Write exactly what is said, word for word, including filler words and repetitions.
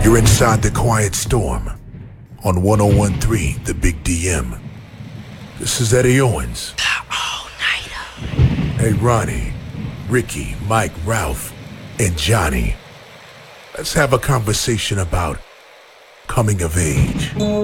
You're inside the Quiet Storm on one oh one point three The Big D M. This is Eddie Owens. The all-nighter. Hey, Ronnie, Ricky, Mike, Ralph, and Johnny. Let's have a conversation about coming of age.